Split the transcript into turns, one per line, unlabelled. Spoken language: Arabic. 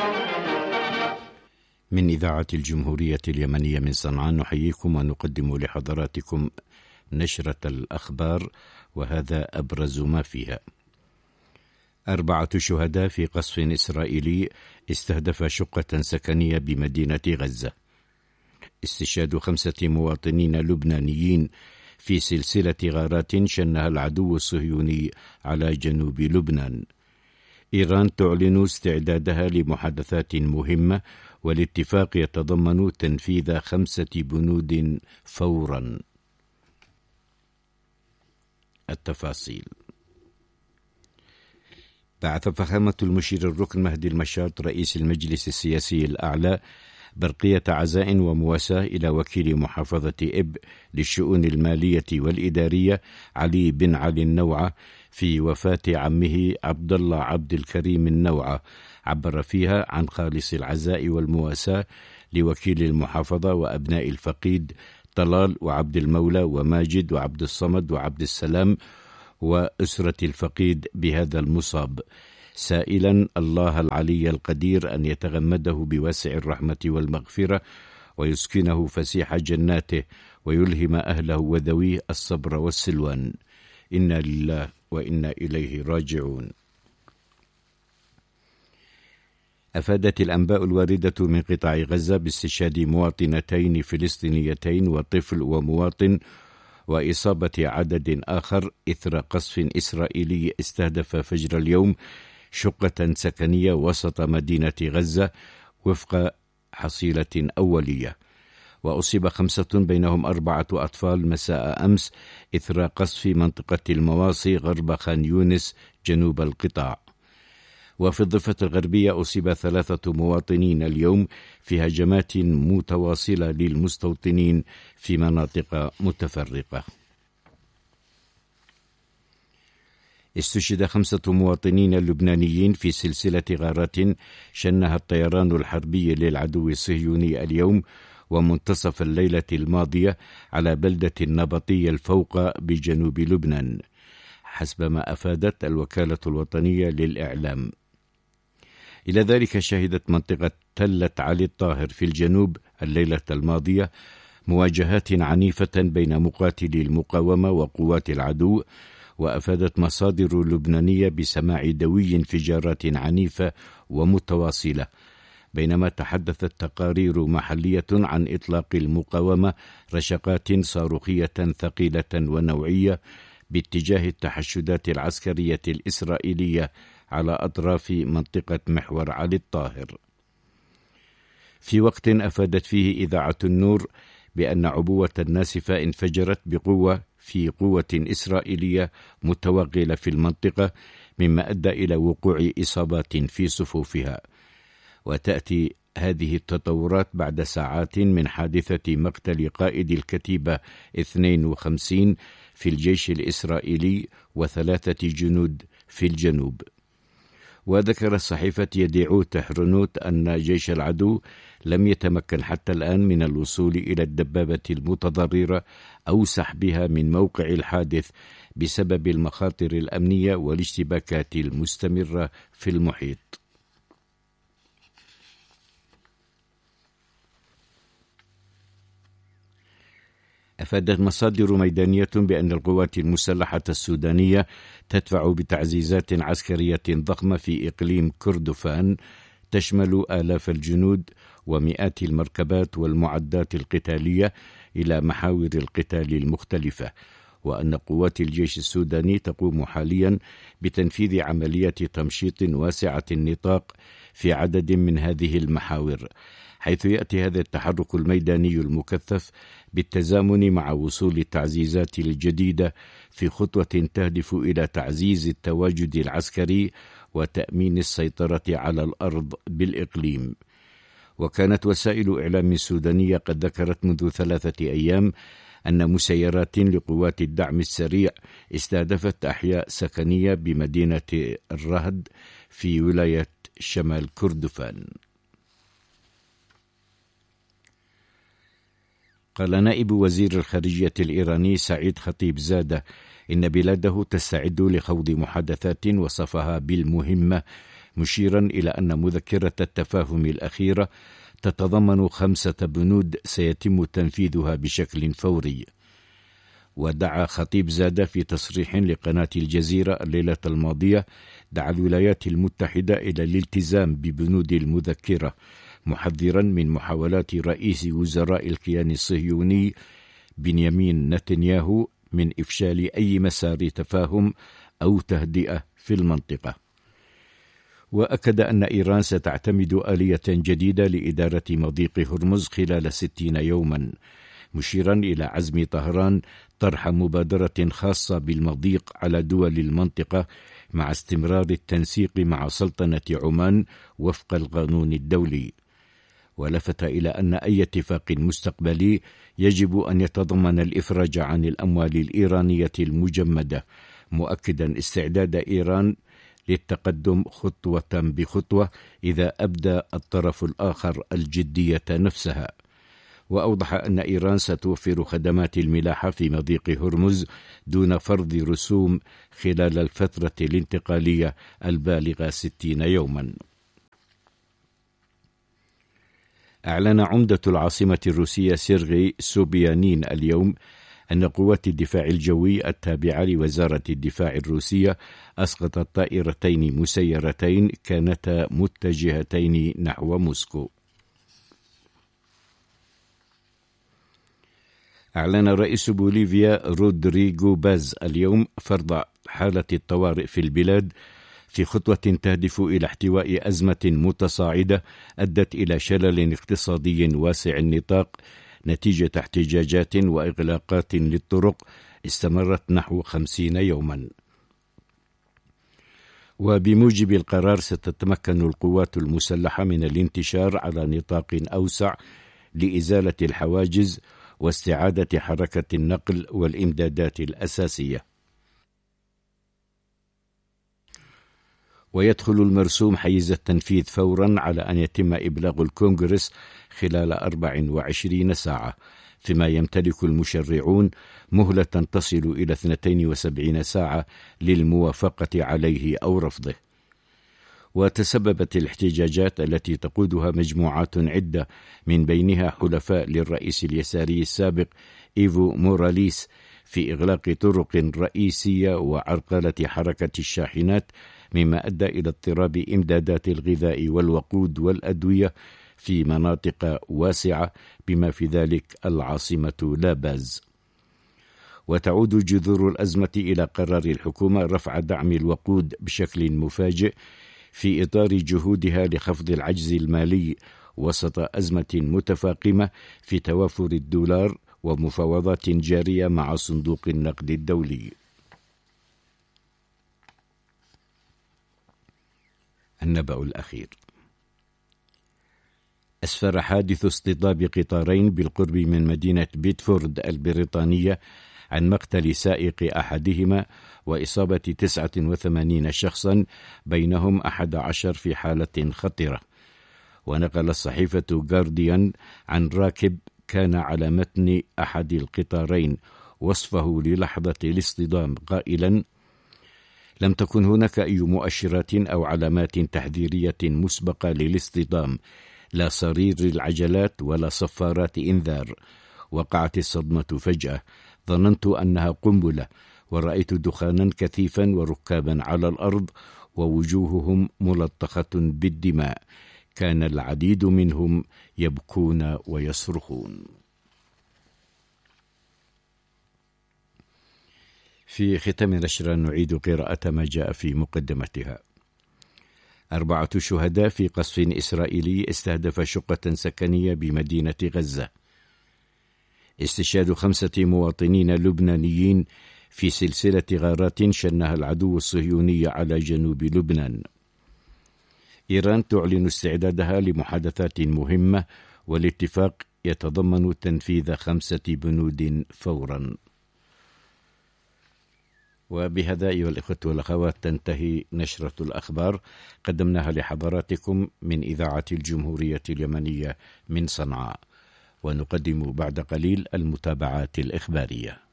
من إذاعة الجمهورية اليمنية من صنعاء نحييكم ونقدم لحضراتكم نشرة الأخبار، وهذا أبرز ما فيها. 4 شهداء في قصف إسرائيلي استهدف شقة سكنية بمدينة غزة. استشهاد 5 مواطنين لبنانيين في سلسلة غارات شنها العدو الصهيوني على جنوب لبنان. إيران تعلن استعدادها لمحادثات مهمة، والاتفاق يتضمن تنفيذ 5 بنود فورا. التفاصيل. بعث فخامة المشير الركن مهدي المشاط رئيس المجلس السياسي الأعلى برقية عزاء ومواساة إلى وكيل محافظة إب للشؤون المالية والإدارية علي بن علي النوعة في وفاة عمه عبد الله عبد الكريم النوعة. عبر فيها عن خالص العزاء والمواساة لوكيل المحافظة وأبناء الفقيد طلال وعبد المولى وماجد وعبد الصمد وعبد السلام وأسرة الفقيد بهذا المصاب، سائلا الله العلي القدير أن يتغمده بواسع الرحمة والمغفرة ويسكنه فسيح جناته ويلهم أهله وذويه الصبر والسلوان. إنا لله وإنا إليه راجعون. أفادت الأنباء الواردة من قطاع غزة باستشهاد مواطنتين فلسطينيتين وطفل ومواطن، وإصابة عدد آخر إثر قصف إسرائيلي استهدف فجر اليوم شقة سكنية وسط مدينة غزة وفق حصيلة أولية. وأصيب 5 بينهم 4 أطفال مساء أمس إثر قصف منطقة المواصي غرب خان يونس جنوب القطاع. وفي الضفة الغربية أصيب 3 مواطنين اليوم في هجمات متواصلة للمستوطنين في مناطق متفرقة. استشهد 5 مواطنين لبنانيين في سلسلة غارات شنها الطيران الحربي للعدو الصهيوني اليوم ومنتصف الليلة الماضية على بلدة النبطية الفوق بجنوب لبنان، حسب ما أفادت الوكالة الوطنية للإعلام. إلى ذلك شهدت منطقة تلة علي الطاهر في الجنوب الليلة الماضية مواجهات عنيفة بين مقاتلي المقاومة وقوات العدو، وأفادت مصادر لبنانية بسماع دوي انفجارات عنيفة ومتواصلة، بينما تحدثت تقارير محلية عن إطلاق المقاومة رشقات صاروخية ثقيلة ونوعية باتجاه التحشدات العسكرية الإسرائيلية على أطراف منطقة محور علي الطاهر. في وقت أفادت فيه إذاعة النور بأن عبوة ناسفة انفجرت بقوة في قوة إسرائيلية متوغلة في المنطقة، مما أدى إلى وقوع إصابات في صفوفها. وتأتي هذه التطورات بعد ساعات من حادثة مقتل قائد الكتيبة 52 في الجيش الإسرائيلي و3 جنود في الجنوب. وذكر صحيفة يديعوت حرنوت أن جيش العدو لم يتمكن حتى الآن من الوصول إلى الدبابة المتضررة أو سحبها من موقع الحادث بسبب المخاطر الأمنية والاشتباكات المستمرة في المحيط. أفادت مصادر ميدانية بأن القوات المسلحة السودانية تدفع بتعزيزات عسكرية ضخمة في إقليم كردفان تشمل آلاف الجنود ومئات المركبات والمعدات القتالية إلى محاور القتال المختلفة، وأن قوات الجيش السوداني تقوم حاليا بتنفيذ عملية تمشيط واسعة النطاق في عدد من هذه المحاور، حيث يأتي هذا التحرك الميداني المكثف بالتزامن مع وصول التعزيزات الجديدة في خطوة تهدف إلى تعزيز التواجد العسكري وتأمين السيطرة على الأرض بالإقليم. وكانت وسائل إعلام سودانية قد ذكرت منذ 3 أيام أن مسيرات لقوات الدعم السريع استهدفت أحياء سكنية بمدينة الرهد في ولاية شمال كردفان. قال نائب وزير الخارجية الإيراني سعيد خطيب زادة إن بلاده تستعد لخوض محادثات وصفها بالمهمة مشيرا إلى أن مذكرة التفاهم الأخيرة تتضمن 5 بنود سيتم تنفيذها بشكل فوري. ودعا خطيب زادة في تصريح لقناة الجزيرة الليلة الماضية الولايات المتحدة إلى الالتزام ببنود المذكرة، محذرا من محاولات رئيس وزراء الكيان الصهيوني بنيامين نتنياهو من إفشال أي مسار تفاهم أو تهدئة في المنطقة. وأكد أن إيران ستعتمد آلية جديدة لإدارة مضيق هرمز خلال 60 يوما، مشيرا إلى عزم طهران طرح مبادرة خاصة بالمضيق على دول المنطقة مع استمرار التنسيق مع سلطنة عمان وفق القانون الدولي. ولفت إلى أن أي اتفاق مستقبلي يجب أن يتضمن الإفراج عن الأموال الإيرانية المجمدة، مؤكدا استعداد إيران للتقدم خطوة بخطوة إذا أبدى الطرف الآخر الجدية نفسها. وأوضح أن إيران ستوفر خدمات الملاحة في مضيق هرمز دون فرض رسوم خلال الفترة الانتقالية البالغة 60 يوما. أعلن عمدة العاصمة الروسية سيرغي سوبيانين اليوم أن قوات الدفاع الجوي التابعة لوزارة الدفاع الروسية أسقطت طائرتين مسيرتين كانتا متجهتين نحو موسكو. أعلن رئيس بوليفيا رودريغو باز اليوم فرض حالة الطوارئ في البلاد في خطوة تهدف إلى احتواء أزمة متصاعدة أدت إلى شلل اقتصادي واسع النطاق نتيجة احتجاجات وإغلاقات للطرق استمرت نحو 50 يوما. وبموجب القرار ستتمكن القوات المسلحة من الانتشار على نطاق أوسع لإزالة الحواجز واستعادة حركة النقل والإمدادات الأساسية. ويدخل المرسوم حيز التنفيذ فورا على أن يتم إبلاغ الكونغرس خلال 24 ساعة، فيما يمتلك المشرعون مهلة تصل إلى 72 ساعة للموافقة عليه أو رفضه. وتسببت الاحتجاجات التي تقودها مجموعات عدة من بينها حلفاء للرئيس اليساري السابق إيفو موراليس في إغلاق طرق رئيسية وعرقلة حركة الشاحنات، مما أدى إلى اضطراب إمدادات الغذاء والوقود والأدوية في مناطق واسعة بما في ذلك العاصمة لاباز. وتعود جذور الأزمة إلى قرار الحكومة رفع دعم الوقود بشكل مفاجئ في إطار جهودها لخفض العجز المالي وسط أزمة متفاقمة في توافر الدولار ومفاوضات جارية مع صندوق النقد الدولي. النبأ الأخير: أسفر حادث اصطدام قطارين بالقرب من مدينة بيتفورد البريطانية عن مقتل سائق أحدهما وإصابة 89 شخصا، بينهم 11 في حالة خطرة. ونقل الصحيفة غارديان عن راكب كان على متن أحد القطارين وصفه للحظة الاصطدام قائلا: لم تكن هناك أي مؤشرات أو علامات تحذيرية مسبقة للاصطدام، لا صرير العجلات ولا صفارات إنذار. وقعت الصدمة فجأة، ظننت أنها قنبلة، ورأيت دخانا كثيفا وركابا على الأرض ووجوههم ملطخة بالدماء، كان العديد منهم يبكون ويصرخون. في ختام نشرة نعيد قراءة ما جاء في مقدمتها. 4 شهداء في قصف إسرائيلي استهدف شقة سكنية بمدينة غزة. استشهاد 5 مواطنين لبنانيين في سلسلة غارات شنها العدو الصهيوني على جنوب لبنان. إيران تعلن استعدادها لمحادثات مهمة، والاتفاق يتضمن تنفيذ 5 بنود فورا. وبهذا أيها الإخوة والأخوات تنتهي نشرة الأخبار، قدمناها لحضراتكم من إذاعة الجمهورية اليمنية من صنعاء، ونقدم بعد قليل المتابعات الإخبارية.